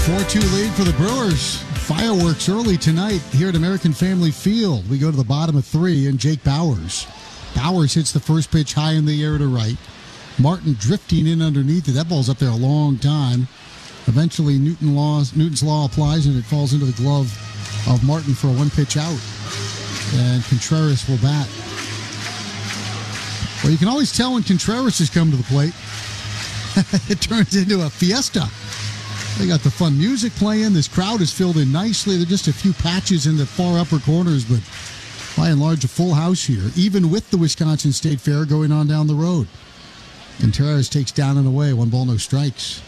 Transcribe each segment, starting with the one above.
4-2 lead for the Brewers. Fireworks early tonight here at American Family Field. We go to the bottom of 3, and Jake Bauers. Bauers hits the first pitch high in the air to right. Martin drifting in underneath it. That ball's up there a long time. Eventually, Newton's law applies, and it falls into the glove of Martin for a one-pitch out. And Contreras will bat. Well, you can always tell when Contreras has come to the plate. It turns into a fiesta. They got the fun music playing. This crowd is filled in nicely. There are just a few patches in the far upper corners, but by and large, a full house here, even with the Wisconsin State Fair going on down the road. Contreras takes down and away. 1 ball, no strikes.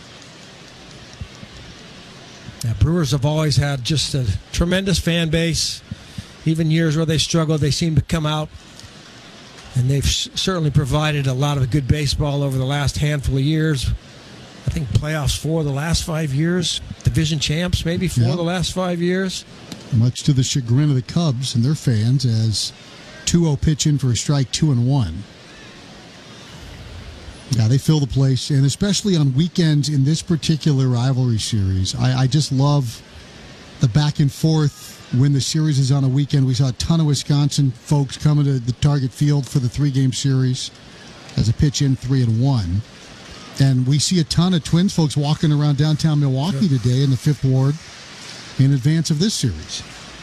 Yeah, Brewers have always had just a tremendous fan base. Even years where they struggled, they seem to come out. And they've certainly provided a lot of good baseball over the last handful of years. I think playoffs 4 of the last 5 years. Division champs maybe 4 of the last 5 years. Much to the chagrin of the Cubs and their fans as 2-0 pitch in for a strike, 2-1. Yeah, they fill the place, and especially on weekends in this particular rivalry series. I just love the back and forth when the series is on a weekend. We saw a ton of Wisconsin folks coming to the Target Field for the 3-game series as a pitch in 3-1. And we see a ton of Twins folks walking around downtown Milwaukee today in the 5th Ward in advance of this series.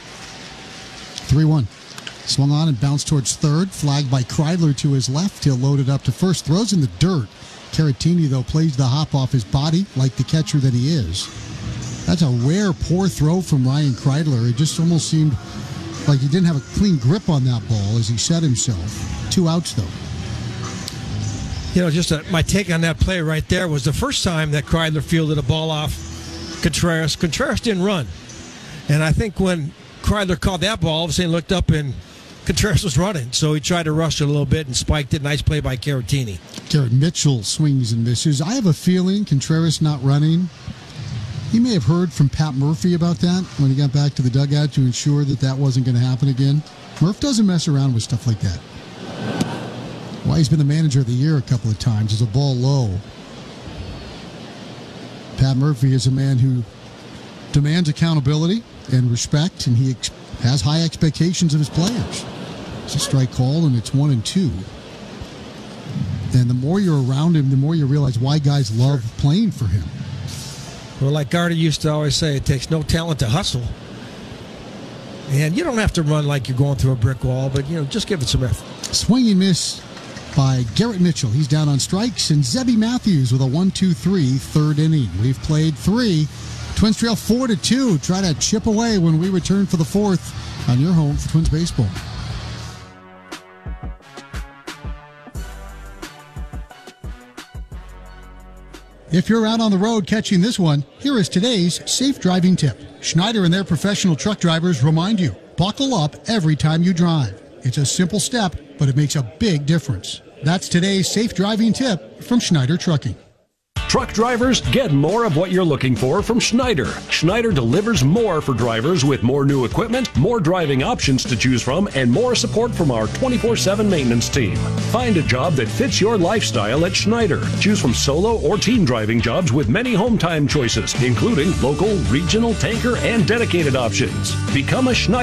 3-1. Swung on and bounced towards third. Flagged by Kreidler to his left. He'll load it up to first. Throws in the dirt. Caratini, though, plays the hop off his body like the catcher that he is. That's a rare, poor throw from Ryan Kreidler. It just almost seemed like he didn't have a clean grip on that ball as he set himself. 2 outs, though. You know, just my take on that play right there was the first time that Kreidler fielded a ball off Contreras. Contreras didn't run. And I think when Kreidler caught that ball, all of a sudden looked up and Contreras was running. So he tried to rush it a little bit and spiked it. Nice play by Caratini. Garrett Mitchell swings and misses. I have a feeling Contreras not running. He may have heard from Pat Murphy about that when he got back to the dugout to ensure that that wasn't going to happen again. Murph doesn't mess around with stuff like that. Why he's been the manager of the year a couple of times is a ball low. Pat Murphy is a man who demands accountability and respect, and he has high expectations of his players. It's a strike call, and it's 1-2. And the more you're around him, the more you realize why guys love playing for him. Well, like Gardy used to always say, it takes no talent to hustle. And you don't have to run like you're going through a brick wall, but, just give it some effort. Swinging miss by Garrett Mitchell. He's down on strikes, and Zebby Matthews with a 1-2-3 third inning. We've played 3. Twins trail 4-2. Try to chip away when we return for the 4th on your home for Twins baseball. If you're out on the road catching this one, here is today's safe driving tip. Schneider and their professional truck drivers remind you, buckle up every time you drive. It's a simple step, but it makes a big difference. That's today's safe driving tip from Schneider Trucking. Truck drivers, get more of what you're looking for from Schneider. Schneider delivers more for drivers with more new equipment, more driving options to choose from, and more support from our 24/7 maintenance team. Find a job that fits your lifestyle at Schneider. Choose from solo or team driving jobs with many home time choices, including local, regional, tanker, and dedicated options. Become a Schneider